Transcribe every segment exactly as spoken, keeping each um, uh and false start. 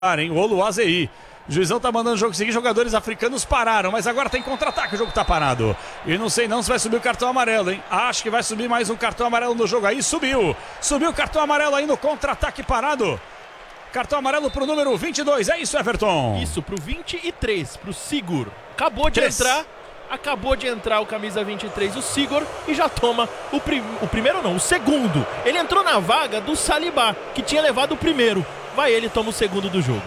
hein? O Oluwaseyi. O juizão tá mandando o jogo seguir, jogadores africanos pararam, mas agora tem contra-ataque, o jogo tá parado. E não sei não se vai subir o cartão amarelo, hein? Acho que vai subir mais um cartão amarelo no jogo aí, subiu. Subiu o cartão amarelo aí no contra-ataque parado. Cartão amarelo pro número vinte e dois, é isso, Everton? Isso, pro vinte e três, pro Sigur. Acabou de Três. entrar, acabou de entrar o camisa vinte e três, o Sigur, e já toma o, prim... o primeiro não, o segundo. Ele entrou na vaga do Saliba, que tinha levado o primeiro. Vai ele, toma o segundo do jogo.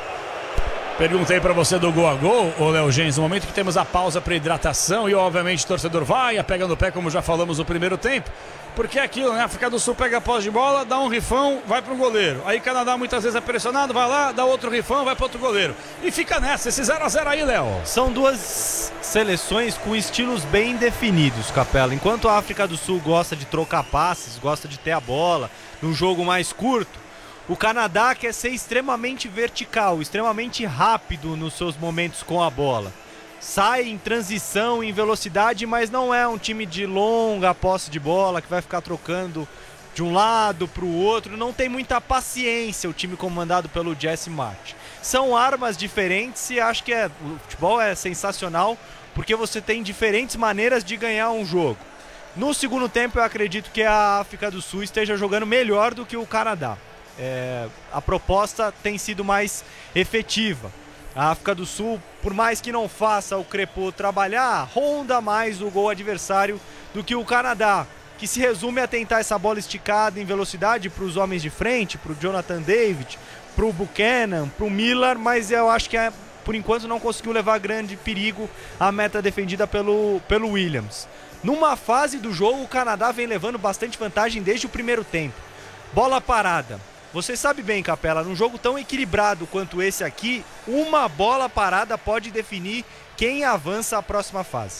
Perguntei pra você do gol a gol, ô Léo Gens, no momento que temos a pausa para hidratação e obviamente o torcedor vai, pega no pé, como já falamos no primeiro tempo, porque é aquilo, né? A África do Sul pega a posse de bola, dá um rifão, vai pro goleiro. Aí Canadá muitas vezes é pressionado, vai lá, dá outro rifão, vai pro outro goleiro. E fica nessa, esse zero a zero aí, Léo. São duas seleções com estilos bem definidos, Capela. Enquanto a África do Sul gosta de trocar passes, gosta de ter a bola, num jogo mais curto, o Canadá quer ser extremamente vertical, extremamente rápido nos seus momentos com a bola. Sai em transição, em velocidade, mas não é um time de longa posse de bola que vai ficar trocando de um lado para o outro. Não tem muita paciência o time comandado pelo Jesse Marsch. São armas diferentes e acho que é, o futebol é sensacional porque você tem diferentes maneiras de ganhar um jogo. No segundo tempo eu acredito que a África do Sul esteja jogando melhor do que o Canadá. É, a proposta tem sido mais efetiva. A África do Sul, por mais que não faça o Crepô trabalhar, ronda mais o gol adversário do que o Canadá, que se resume a tentar essa bola esticada em velocidade para os homens de frente, para o Jonathan David, para o Buchanan, para o Miller, mas eu acho que é, por enquanto não conseguiu levar grande perigo à meta defendida pelo, pelo Williams. Numa fase do jogo, o Canadá vem levando bastante vantagem desde o primeiro tempo. Bola parada. Você sabe bem, Capela, num jogo tão equilibrado quanto esse aqui, uma bola parada pode definir quem avança à próxima fase.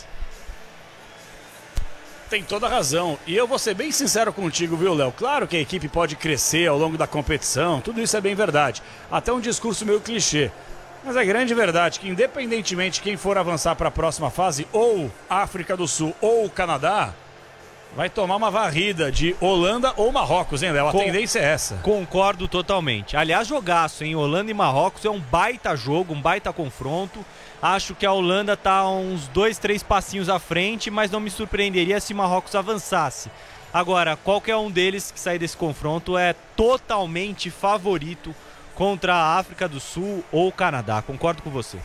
Tem toda a razão. E eu vou ser bem sincero contigo, viu, Léo? Claro que a equipe pode crescer ao longo da competição, tudo isso é bem verdade. Até um discurso meio clichê. Mas é grande verdade que, independentemente de quem for avançar para a próxima fase, ou África do Sul ou Canadá, vai tomar uma varrida de Holanda ou Marrocos, hein, Léo? A Com... tendência é essa. Concordo totalmente. Aliás, jogaço, hein? Holanda e Marrocos é um baita jogo, um baita confronto. Acho que a Holanda tá uns dois, três passinhos à frente, mas não me surpreenderia se Marrocos avançasse. Agora, qualquer um deles que sair desse confronto é totalmente favorito contra a África do Sul ou o Canadá. Concordo com você.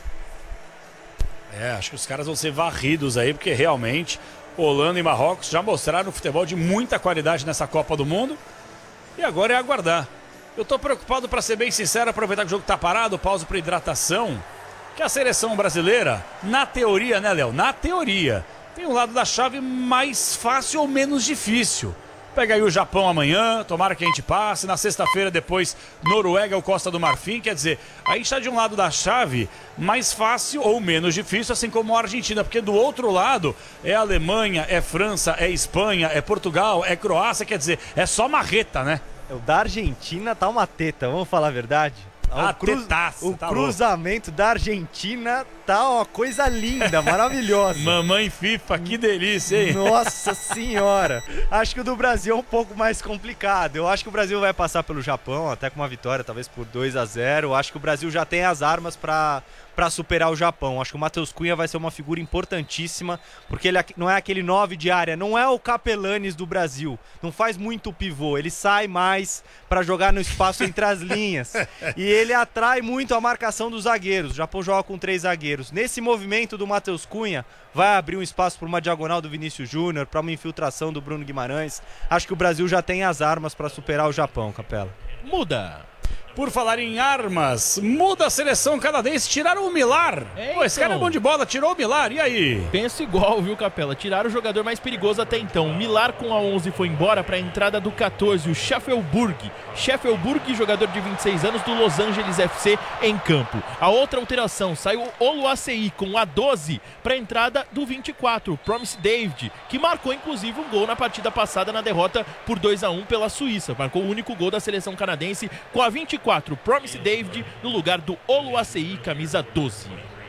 É, acho que os caras vão ser varridos aí, porque realmente Holanda e Marrocos já mostraram futebol de muita qualidade nessa Copa do Mundo. E agora é aguardar. Eu tô preocupado, para ser bem sincero, aproveitar que o jogo tá parado, pausa para hidratação, que a seleção brasileira, na teoria, né, Léo? Na teoria, tem um lado da chave mais fácil ou menos difícil. Pega aí o Japão amanhã, tomara que a gente passe. Na sexta-feira, depois, Noruega ou Costa do Marfim. Quer dizer, a gente está de um lado da chave mais fácil ou menos difícil, assim como a Argentina. Porque do outro lado é Alemanha, é França, é Espanha, é Portugal, é Croácia. Quer dizer, é só marreta, né? O da Argentina tá uma teta, vamos falar a verdade? Ah, o cruz... tetaça, o tá cruzamento louco. Da Argentina tá uma coisa linda, maravilhosa. Mamãe FIFA, que delícia, hein? Nossa senhora. Acho que o do Brasil é um pouco mais complicado. Eu acho que o Brasil vai passar pelo Japão, até com uma vitória, talvez por dois a zero. Acho que o Brasil já tem as armas para para superar o Japão. Acho que o Matheus Cunha vai ser uma figura importantíssima, porque ele não é aquele nove de área, não é o Capelanes do Brasil, não faz muito pivô, ele sai mais para jogar no espaço entre as linhas, e ele atrai muito a marcação dos zagueiros. O Japão joga com três zagueiros. Nesse movimento do Matheus Cunha, vai abrir um espaço para uma diagonal do Vinícius Júnior, para uma infiltração do Bruno Guimarães. Acho que o Brasil já tem as armas para superar o Japão, Capela. Muda. Por falar em armas, muda a seleção canadense, tiraram o Millar. É, Pô, esse então. cara é bom de bola, tirou o Millar, e aí? Penso igual, viu, Capela? Tiraram o jogador mais perigoso até então. O Millar com a onze foi embora para a entrada do catorze, o Scheffelburg. Scheffelburg, jogador de vinte e seis anos do Los Angeles F C em campo. A outra alteração, saiu o Oluwaseyi com a doze para a entrada do vinte e quatro, o Promise David, que marcou inclusive um gol na partida passada na derrota por dois a um pela Suíça. Marcou o único gol da seleção canadense com a vinte e quatro, Promise David no lugar do Oluwaseyi, camisa doze.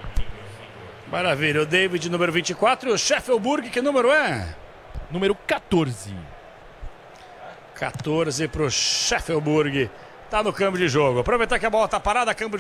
Maravilha, o David número vinte e quatro e o Scheffelburg, que número é? Número catorze. catorze pro Scheffelburg. tá no campo de jogo. Aproveitar que a bola tá parada, campo de